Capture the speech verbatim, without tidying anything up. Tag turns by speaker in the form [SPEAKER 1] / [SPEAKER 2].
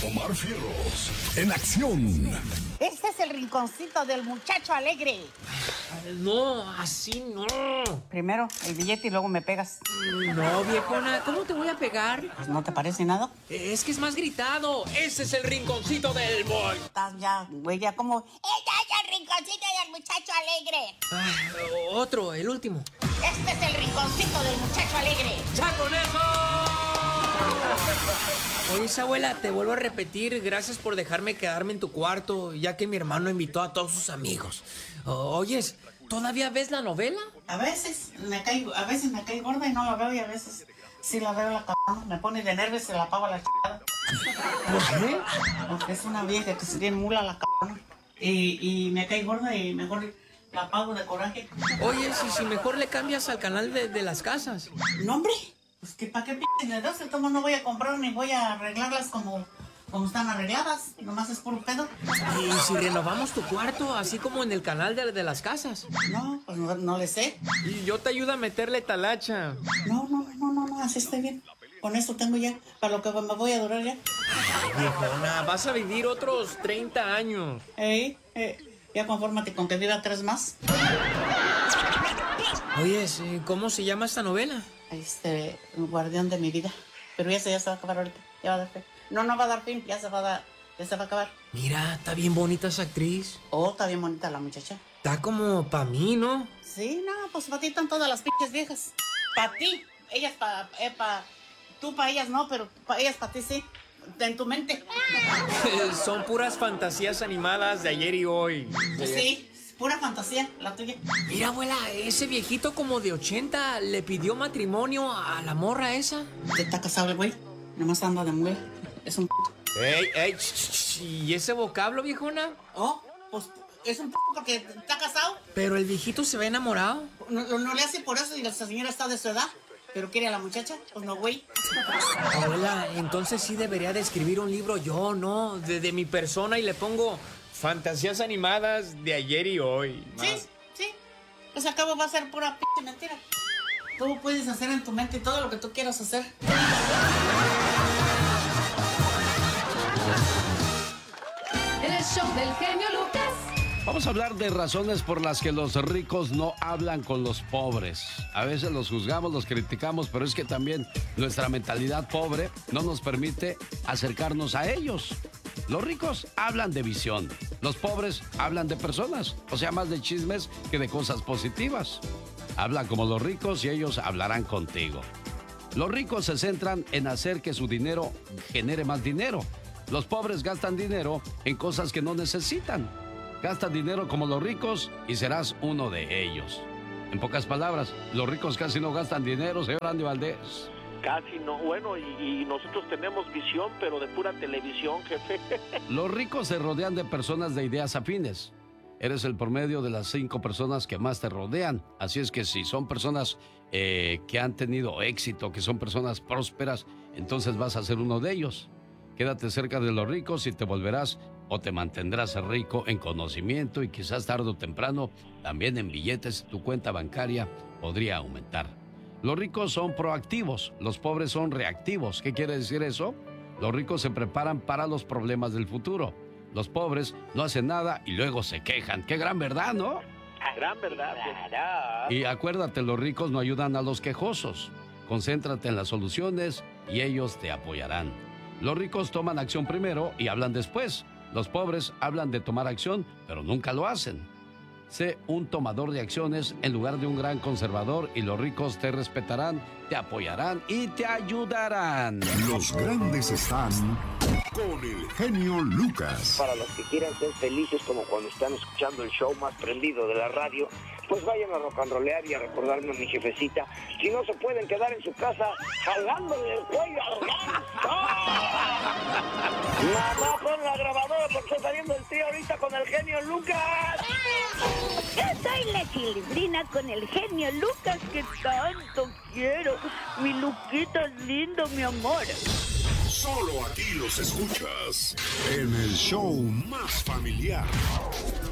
[SPEAKER 1] Omar Fierros, en acción.
[SPEAKER 2] Este es el rinconcito del muchacho alegre.
[SPEAKER 3] No, así no.
[SPEAKER 2] Primero el billete y luego me pegas.
[SPEAKER 3] No, viejona, ¿cómo te voy a pegar?
[SPEAKER 2] Pues, ¿no te parece nada?
[SPEAKER 3] Es que es más gritado. Ese es el rinconcito del boy.
[SPEAKER 2] Estás ya, güey, ya como... ¡Este es el rinconcito del muchacho alegre!
[SPEAKER 3] Ah, otro, el último.
[SPEAKER 2] Este es el rinconcito del muchacho alegre.
[SPEAKER 3] ¡Ya con eso! Oye, abuela, te vuelvo a repetir, gracias por dejarme quedarme en tu cuarto, ya que mi hermano invitó a todos sus amigos. Oyes, ¿todavía ves la novela?
[SPEAKER 2] A veces me caigo, a veces me cae gorda y no la veo, y a veces sí la veo la c***. Me pone de nervios y se la apago a la chingada.
[SPEAKER 3] ¿Por qué?
[SPEAKER 2] Porque es una vieja que se tiene mula la c***. Y, y me cae gorda y mejor la apago de coraje.
[SPEAKER 3] Oye, si, si mejor le cambias al canal de, de las casas.
[SPEAKER 2] No, hombre. Pues que para qué p*** de dos, entonces no voy a comprar ni voy a arreglarlas como, como están arregladas, nomás es puro pedo.
[SPEAKER 3] ¿Y si renovamos tu cuarto, así como en el canal de, de las casas?
[SPEAKER 2] No, pues no, no le sé.
[SPEAKER 3] Y yo te ayudo a meterle talacha.
[SPEAKER 2] No, no, no, no, no, así estoy bien. Con esto tengo ya, para lo que me voy a durar ya.
[SPEAKER 3] Ay, viejona, vas a vivir otros treinta años.
[SPEAKER 2] Ey, eh, ya confórmate con que viva tres más.
[SPEAKER 3] Oye, ¿cómo se llama esta novela?
[SPEAKER 2] Este, el guardián de mi vida. Pero ya se, ya se va a acabar ahorita. Ya va a dar fin. No, no va a dar fin. Ya se va a dar. Ya se va a acabar.
[SPEAKER 3] Mira, está bien bonita esa actriz.
[SPEAKER 2] Oh, está bien bonita la muchacha.
[SPEAKER 3] Está como pa' mí, ¿no?
[SPEAKER 2] Sí, no, pues para ti están todas las pinches viejas. Para ti. Ellas para... Eh, pa, tú para ellas no, pero para ellas para ti sí. En tu mente.
[SPEAKER 3] Son puras fantasías animadas de ayer y hoy.
[SPEAKER 2] Sí. Pura fantasía, la tuya.
[SPEAKER 3] Mira, abuela, ese viejito como de ochenta le pidió matrimonio a la morra esa.
[SPEAKER 2] ¿Te está casado el güey? Nomás anda de mujer. Es un p***.
[SPEAKER 3] Ey, ey, ch, ch, ¿y ese vocablo, viejona?
[SPEAKER 2] Oh, pues es un p*** porque está casado.
[SPEAKER 3] Pero el viejito se ve enamorado.
[SPEAKER 2] No, no, no le hace por eso y la señora está de su edad. ¿Pero quiere a la muchacha? Pues no, güey.
[SPEAKER 3] Abuela, entonces sí debería de escribir un libro yo, ¿no? De, de mi persona y le pongo... Fantasías animadas de ayer y hoy.
[SPEAKER 2] Sí, más. Sí. Pues al cabo va a ser pura p*** mentira. Tú puedes hacer en tu mente todo lo que tú quieras hacer.
[SPEAKER 4] El show del genio Lucas.
[SPEAKER 5] Vamos a hablar de razones por las que los ricos no hablan con los pobres. A veces los juzgamos, los criticamos, pero es que también nuestra mentalidad pobre no nos permite acercarnos a ellos. Los ricos hablan de visión, los pobres hablan de personas, o sea, más de chismes que de cosas positivas. Hablan como los ricos y ellos hablarán contigo. Los ricos se centran en hacer que su dinero genere más dinero. Los pobres gastan dinero en cosas que no necesitan. Gastan dinero como los ricos y serás uno de ellos. En pocas palabras, los ricos casi no gastan dinero, señor Andy Valdés.
[SPEAKER 6] Casi no, bueno, y, y nosotros tenemos visión, pero de pura televisión, jefe.
[SPEAKER 5] Los ricos se rodean de personas de ideas afines. Eres el promedio de las cinco personas que más te rodean. Así es que si son personas eh, que han tenido éxito, que son personas prósperas, entonces vas a ser uno de ellos. Quédate cerca de los ricos y te volverás o te mantendrás rico en conocimiento y quizás tarde o temprano también en billetes tu cuenta bancaria podría aumentar. Los ricos son proactivos, los pobres son reactivos. ¿Qué quiere decir eso? Los ricos se preparan para los problemas del futuro. Los pobres no hacen nada y luego se quejan. ¡Qué gran verdad!, ¿no?
[SPEAKER 6] Gran verdad.
[SPEAKER 5] Claro. Y acuérdate, los ricos no ayudan a los quejosos. Concéntrate en las soluciones y ellos te apoyarán. Los ricos toman acción primero y hablan después. Los pobres hablan de tomar acción, pero nunca lo hacen. Sé un tomador de acciones en lugar de un gran conservador y los ricos te respetarán, te apoyarán y te ayudarán.
[SPEAKER 1] Los grandes están con el genio Lucas.
[SPEAKER 7] Para los que quieran ser felices como cuando están escuchando el show más prendido de la radio, pues vayan a rock and rollear y a recordarme a mi jefecita. Si no se pueden quedar en su casa jalándole el cuello al ganso. Mamá, pon la grabadora porque está saliendo el tío ahorita con el genio Lucas.
[SPEAKER 8] Yo soy la Chilindrina con el genio Lucas que tanto quiero. Mi Luquita lindo, mi amor.
[SPEAKER 1] Solo aquí los escuchas en el show más familiar.